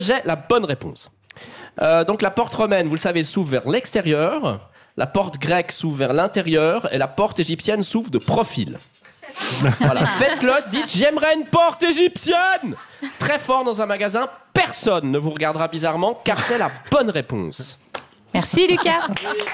J'ai la bonne réponse. Donc la porte romaine, vous le savez, s'ouvre vers l'extérieur. La porte grecque s'ouvre vers l'intérieur. Et la porte égyptienne s'ouvre de profil. Voilà. Faites-le, dites « J'aimerais une porte égyptienne !» Très fort dans un magasin. Personne ne vous regardera bizarrement car c'est la bonne réponse. Merci Lucas.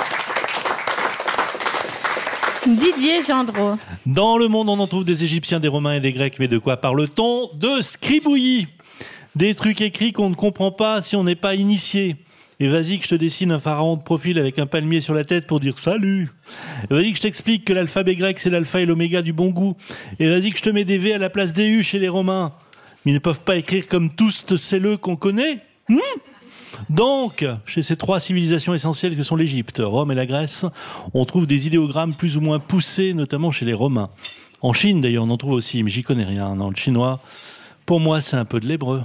Didier Gendreau. Dans le monde, on en trouve des Égyptiens, des Romains et des Grecs, mais de quoi parle-t-on? De scribouillis. Des trucs écrits qu'on ne comprend pas si on n'est pas initié. Et vas-y que je te dessine un pharaon de profil avec un palmier sur la tête pour dire salut. Et vas-y que je t'explique que l'alphabet grec c'est l'alpha et l'oméga du bon goût. Et vas-y que je te mets des V à la place des U chez les Romains. Mais ils ne peuvent pas écrire comme tous c'est le qu'on connaît. Donc, chez ces trois civilisations essentielles que sont l'Égypte, Rome et la Grèce, on trouve des idéogrammes plus ou moins poussés, notamment chez les Romains. En Chine d'ailleurs on en trouve aussi, mais j'y connais rien. Dans le chinois, pour moi c'est un peu de l'hébreu.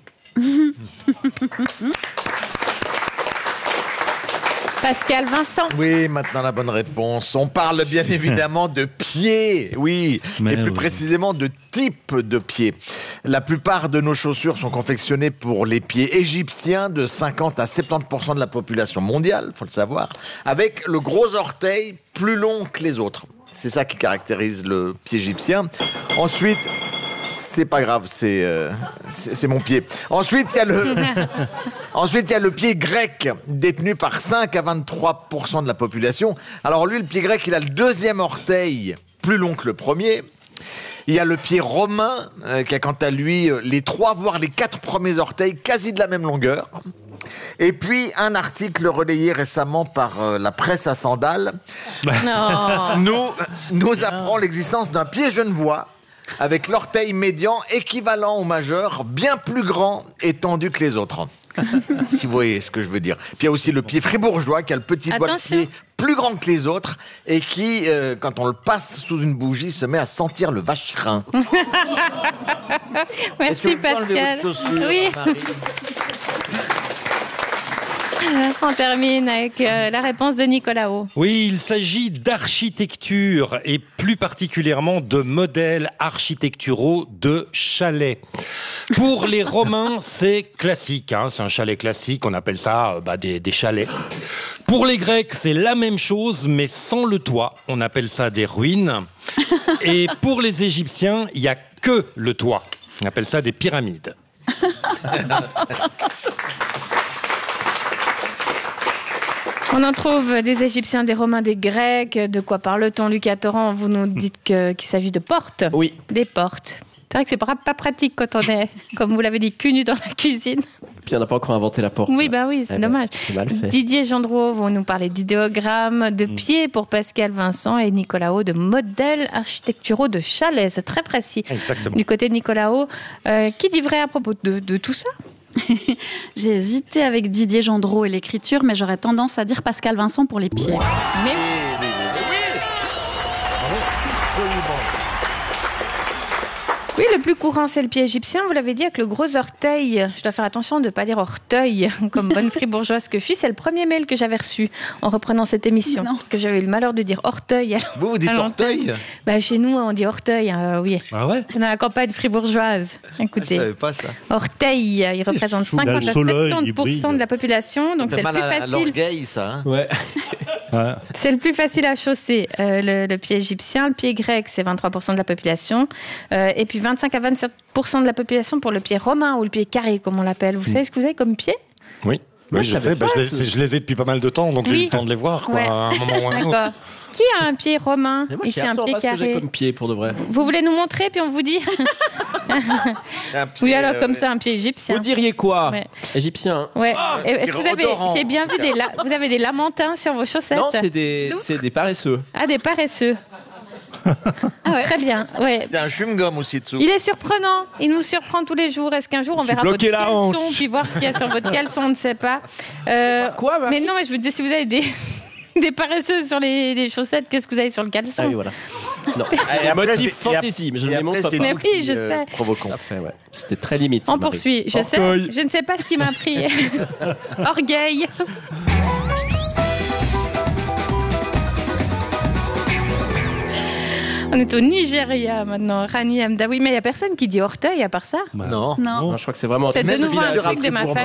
Pascal Vincent. Oui, maintenant la bonne réponse. On parle bien évidemment de pieds, oui, et plus précisément de type de pieds. La plupart de nos chaussures sont confectionnées pour les pieds égyptiens de 50 à 70% de la population mondiale, faut le savoir, avec le gros orteil plus long que les autres. C'est ça qui caractérise le pied égyptien. Ensuite, c'est pas grave, c'est mon pied. Ensuite, il y a le pied grec, détenu par 5 à 23% de la population. Alors lui, le pied grec, il a le deuxième orteil plus long que le premier. Il y a le pied romain, qui a quant à lui les 3 voire les 4 premiers orteils quasi de la même longueur. Et puis, un article relayé récemment par la presse à sandales nous apprend l'existence d'un pied genevois avec l'orteil médian équivalent au majeur, bien plus grand et tendu que les autres. Si vous voyez ce que je veux dire. Puis il y a aussi le pied fribourgeois qui a le petit doigt de pied plus grand que les autres et qui, quand on le passe sous une bougie, se met à sentir le vacherin. Merci Pascal. Oui. On termine avec la réponse de Nicolas O. Oui, il s'agit d'architecture et plus particulièrement de modèles architecturaux de chalets. Pour les Romains, c'est classique, c'est un chalet classique, on appelle ça des chalets. Pour les Grecs, c'est la même chose, mais sans le toit, on appelle ça des ruines. Et pour les Égyptiens, il n'y a que le toit, on appelle ça des pyramides. On en trouve des Égyptiens, des Romains, des Grecs. De quoi parle-t-on, Lucas Torrent? Vous nous dites qu'il s'agit de portes. Oui. Des portes. C'est vrai que c'est pas pratique quand on est, comme vous l'avez dit, cul nu dans la cuisine. Puis on n'a pas encore inventé la porte. Oui, c'est dommage. C'est mal fait. Didier Gendreau, vous nous parlez d'idéogrammes, de pieds pour Pascal Vincent et Nicolas O, de modèles architecturaux de chalets. C'est très précis. Exactement. Du côté de Nicolas O, qui dit vrai à propos de tout ça? J'ai hésité avec Didier Gendreau et l'écriture, mais j'aurais tendance à dire Pascal Vincent pour les pieds. Mais oui, le plus courant, c'est le pied égyptien. Vous l'avez dit, avec le gros orteil. Je dois faire attention de ne pas dire orteil, comme bonne fribourgeoise que je suis. C'est le premier mail que j'avais reçu en reprenant cette émission. Non. Parce que j'avais eu le malheur de dire orteil. Vous dites orteil? Chez nous, on dit orteil, oui. Ah ouais? Dans la campagne fribourgeoise. Écoutez. Je savais pas ça. Orteil, il représente 50 à 70% de la population. Donc c'est le plus facile. À l'orgueil, ça. Ouais. C'est le plus facile à chausser, le pied égyptien. Le pied grec, c'est 23% de la population. Et puis 25 à 27% de la population pour le pied romain ou le pied carré, comme on l'appelle. Vous savez ce que vous avez comme pied? Oui, je sais. Je les ai depuis pas mal de temps, donc j'ai eu le temps de les voir à un moment ou à un autre. D'accord. Qui a un pied romain? Moi, ici, un pied pas carré. ce que j'ai comme pied, pour de vrai. Vous voulez nous montrer, puis on vous dit? Oui, alors comme ça, un pied égyptien. Vous diriez quoi? Ouais. Égyptien? Ouais. Est-ce que j'ai bien vu vous avez des lamantins sur vos chaussettes? Non, c'est des paresseux. Ah, des paresseux. Très bien. Ouais. Il y a un chewing-gum aussi dessous. Il est surprenant. Il nous surprend tous les jours. Est-ce qu'un jour on verra votre caleçon, puis voir ce qu'il y a sur votre caleçon? On ne sait pas. Quoi, mais non, mais je vous disais, si vous avez des paresseux sur les chaussettes, qu'est-ce que vous avez sur le caleçon? Ah oui, voilà. Non. Un motif fantaisie, mais je ne les montre pas. Mais oui, je sais. Provoquant. Ouais. C'était très limite. On poursuit. Je ne sais pas ce qui m'a pris. Orgueil. On est au Nigeria maintenant. Rani Hamdaoui. Mais il n'y a personne qui dit orteil à part ça. Bah, Non. Non, je crois que c'est vraiment... C'est de nouveau un truc de ma famille.